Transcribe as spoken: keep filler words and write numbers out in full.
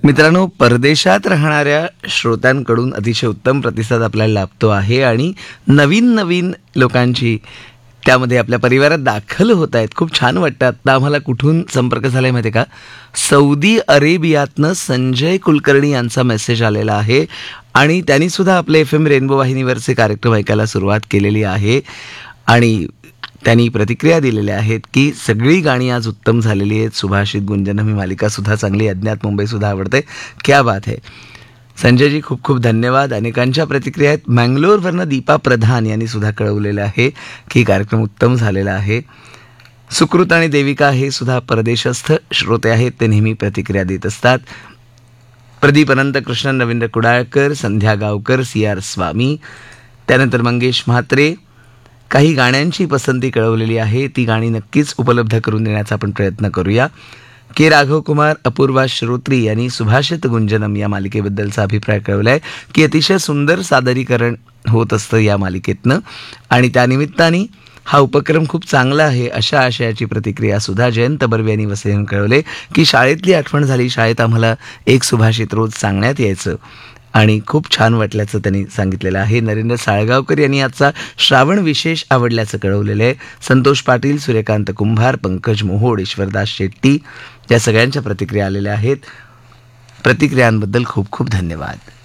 मित्रांनो, परदेशात राहणाऱ्या श्रोत्यांकडून अतिशय उत्तम प्रतिसाद आपल्याला लाभतो आहे आणि नवीन नवीन लोकांची त्यामध्ये आपल्या परिवारात दाखल होत आहेत. खूप छान वाटतं. आत्ता आम्हाला कुठून संपर्क झाला आहे माहिती आहे का? सौदी अरेबियातनं संजय कुलकर्णी यांचा मेसेज आलेला आहे आणि त्यांनीसुद्धा आपले एफ एम रेनबो वाहिनीवरचे कार्यक्रम ऐकायला सुरुवात केलेली आहे आणि त्यांनी प्रतिक्रिया दिलेल्या आहेत की सगळी गाणी आज उत्तम झालेली आहेत. सुभाषित गुंजनम ही मालिकासुद्धा चांगली, अज्ञात मुंबईसुद्धा आवडते. क्या बात है. संजयजी खूप खूप धन्यवाद. अनेकांच्या प्रतिक्रिया आहेत. मँगलोरवरनं दीपा प्रधान यांनी सुद्धा कळवलेलं आहे की कार्यक्रम उत्तम झालेला आहे. सुकृत आणि देविका हे सुद्धा परदेशस्थ श्रोते आहेत, ते नेहमी प्रतिक्रिया देत असतात. प्रदीप अनंत कृष्णन, रवींद्र कुडाळकर, संध्या गावकर, सी आर स्वामी, त्यानंतर मंगेश म्हात्रे, काही गाण्यांची पसंती कळवलेली आहे. ती गाणी नक्कीच उपलब्ध करून देण्याचा आपण प्रयत्न करूया. के राघव कुमार, अपूर्वा श्रोत्री यांनी सुभाषित गुंजनम या मालिकेबद्दलचा अभिप्राय कळवला आहे की अतिशय सुंदर सादरीकरण होत असतं या मालिकेतनं आणि त्यानिमित्ताने हा उपक्रम खूप चांगला आहे अशा आशयाची प्रतिक्रिया सुद्धा जयंत बर्वे यांनी वसईहून कळवले की शाळेतली आठवण झाली. शाळेत आम्हाला एक सुभाषित रोज सांगण्यात यायचं आणि खूप छान वाटल्याचं त्यांनी सांगितलेलं आहे. नरेंद्र साळगावकर यांनी आजचा श्रावण विशेष आवडल्याचं कळवलेलं आहे. संतोष पाटील, सूर्यकांत कुंभार, पंकज मोहोड, ईश्वरदास शेट्टी या सगळ्यांच्या प्रतिक्रिया आलेल्या आहेत. प्रतिक्रियांबद्दल खूप खूप धन्यवाद.